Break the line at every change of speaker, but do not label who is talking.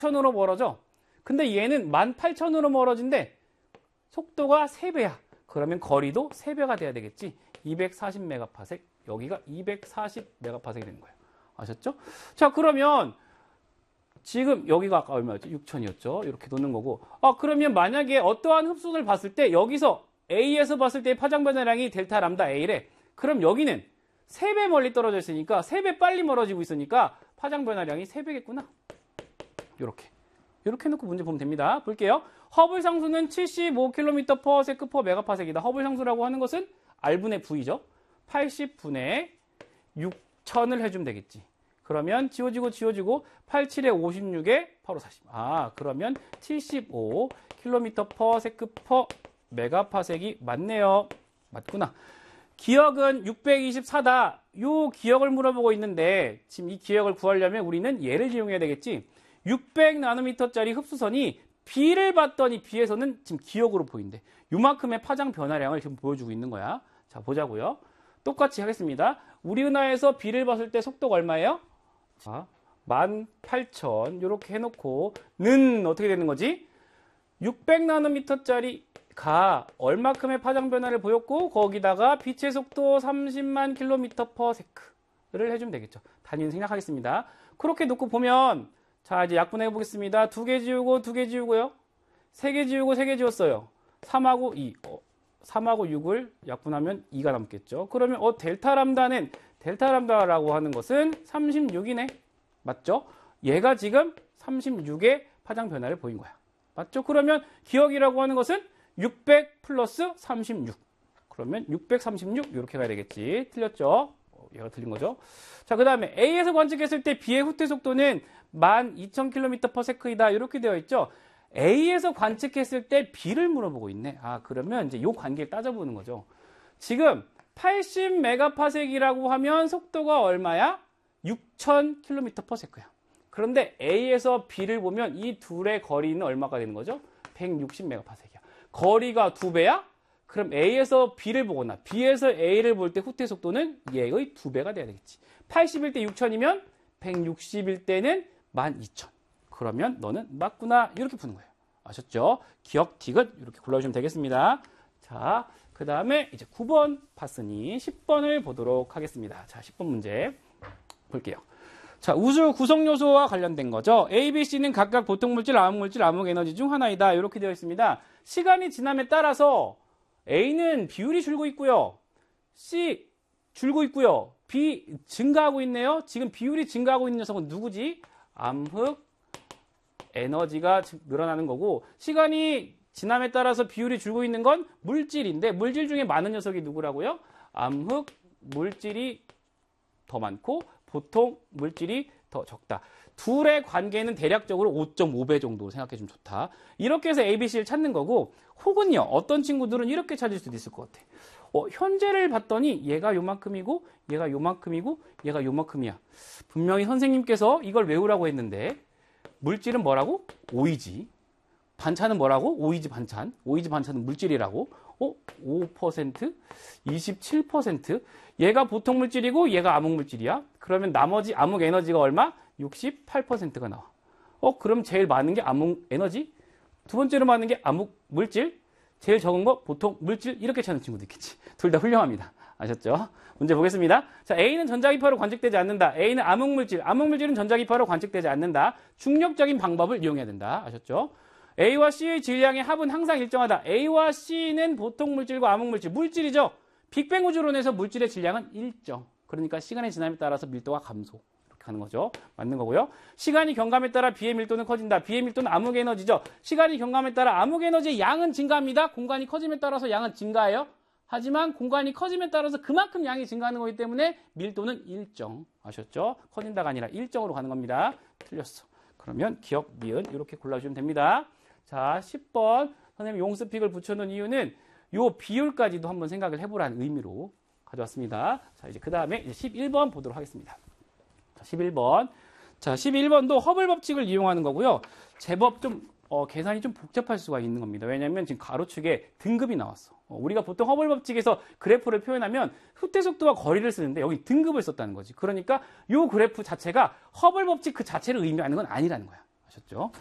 18,000으로 멀어져. 근데 얘는 18,000으로 멀어진대. 속도가 3배야. 그러면 거리도 3배가 돼야 되겠지. 240메가파섹. 여기가 240메가파섹이 되는 거예요. 아셨죠? 자, 그러면 지금 여기가 아까 얼마였죠? 6,000이었죠. 이렇게 놓는 거고. 그러면 만약에 어떠한 흡수를 봤을 때 여기서 A에서 봤을 때 파장 변화량이 델타 람다 A래. 그럼 여기는 3배 멀리 떨어져 있으니까 3배 빨리 멀어지고 있으니까 파장 변화량이 3배겠구나. 이렇게 해놓고 문제 보면 됩니다. 볼게요. 허블 상수는 75km/s/메가파섹이다. 허블 상수라고 하는 것은 R분의 V죠. 80분의 6,000을 해주면 되겠지. 그러면 지워지고 87에 56에 8, 5, 40. 그러면 75km/s/메가파섹이 맞네요. 맞구나. 기억은 624다. 요 기억을 물어보고 있는데 지금 이 기억을 구하려면 우리는 얘를 이용해야 되겠지. 600나노미터짜리 흡수선이 B를 봤더니 B에서는 지금 기억으로 보인대. 요만큼의 파장 변화량을 지금 보여주고 있는 거야. 자, 보자고요. 똑같이 하겠습니다. 우리 은하에서 B를 봤을 때 속도가 얼마예요? 자, 18,000 이렇게 해놓고 는 어떻게 되는 거지? 600나노미터짜리가 얼마큼의 파장 변화를 보였고 거기다가 빛의 속도 30만 km/s를 해주면 되겠죠. 단위는 생략하겠습니다. 그렇게 놓고 보면 자, 이제 약분해 보겠습니다. 2개 지우고 2개 지우고요. 3개 지우고 3개 지웠어요. 3하고 2. 3하고 6을 약분하면 2가 남겠죠. 그러면 델타 람다라고 하는 것은 36이네. 맞죠? 얘가 지금 36의 파장 변화를 보인 거야. 맞죠? 그러면 기억이라고 하는 것은 600 플러스 36. 그러면 636 이렇게 가야 되겠지. 틀렸죠? 얘가 틀린 거죠. 자, 그 다음에 A에서 관측했을 때 B의 후퇴 속도는 12,000km/s이다. 이렇게 되어 있죠. A에서 관측했을 때 B를 물어보고 있네. 그러면 이제 이 관계를 따져보는 거죠. 지금 80메가파섹이라고 하면 속도가 얼마야? 6,000km/s야. 그런데 A에서 B를 보면 이 둘의 거리는 얼마가 되는 거죠? 160메가파섹이야. 거리가 2배야? 그럼 A에서 B를 보거나 B에서 A를 볼 때 후퇴 속도는 얘의 2배가 돼야 되겠지. 80일 때 6,000이면 160일 때는 12,000. 그러면 너는 맞구나. 이렇게 푸는 거예요. 아셨죠? 기억 티귿 이렇게 골라주시면 되겠습니다. 자, 그 다음에 이제 9번 봤으니 10번을 보도록 하겠습니다. 자, 10번 문제 볼게요. 자, 우주 구성 요소와 관련된 거죠. A, B, C는 각각 보통 물질, 암흑 물질, 암흑 에너지 중 하나이다. 이렇게 되어 있습니다. 시간이 지남에 따라서 A는 비율이 줄고 있고요. C 줄고 있고요. B 증가하고 있네요. 지금 비율이 증가하고 있는 녀석은 누구지? 암흑 에너지가 늘어나는 거고, 시간이 지남에 따라서 비율이 줄고 있는 건 물질인데, 물질 중에 많은 녀석이 누구라고요? 암흑 물질이 더 많고 보통 물질이 더 적다. 둘의 관계는 대략적으로 5.5배 정도 생각해 주면 좋다. 이렇게 해서 ABC를 찾는 거고, 혹은요, 어떤 친구들은 이렇게 찾을 수도 있을 것 같아. 현재를 봤더니 얘가 요만큼이고 얘가 요만큼이고 얘가 요만큼이야. 분명히 선생님께서 이걸 외우라고 했는데 물질은 뭐라고? 오이지. 반찬은 뭐라고? 오이지 반찬. 오이지 반찬은 물질이라고. 5%? 27%? 얘가 보통 물질이고 얘가 암흑 물질이야. 그러면 나머지 암흑 에너지가 얼마? 68%가 나와. 그럼 제일 많은 게 암흑 에너지? 두 번째로 많은 게 암흑 물질? 제일 적은 거 보통 물질? 이렇게 찾는 친구도 있겠지. 둘 다 훌륭합니다. 아셨죠? 문제 보겠습니다. 자, A는 전자기파로 관측되지 않는다. A는 암흑물질. 암흑물질은 전자기파로 관측되지 않는다. 중력적인 방법을 이용해야 된다. 아셨죠? A와 C의 질량의 합은 항상 일정하다. A와 C는 보통 물질과 암흑물질. 물질이죠. 빅뱅 우주론에서 물질의 질량은 일정. 그러니까 시간의 지남에 따라서 밀도가 감소. 이렇게 가는 거죠. 맞는 거고요. 시간이 경감에 따라 B의 밀도는 커진다. B의 밀도는 암흑 에너지죠. 시간이 경감에 따라 암흑 에너지의 양은 증가합니다. 공간이 커짐에 따라서 양은 증가해요. 하지만 공간이 커짐에 따라서 그만큼 양이 증가하는 거기 때문에 밀도는 일정. 아셨죠? 커진다가 아니라 일정으로 가는 겁니다. 틀렸어. 그러면 기억, 니은 이렇게 골라주시면 됩니다. 자, 10번 선생님 용스픽을 붙여놓은 이유는 요 비율까지도 한번 생각을 해보라는 의미로 가져왔습니다. 자, 이제 그 다음에 11번 보도록 하겠습니다. 자, 11번. 자, 11번도 허블 법칙을 이용하는 거고요. 제법 좀 계산이 좀 복잡할 수가 있는 겁니다. 왜냐하면 지금 가로축에 등급이 나왔어. 우리가 보통 허블 법칙에서 그래프를 표현하면 후퇴 속도와 거리를 쓰는데 여기 등급을 썼다는 거지. 그러니까 이 그래프 자체가 허블 법칙 그 자체를 의미하는 건 아니라는 거야. 아셨죠?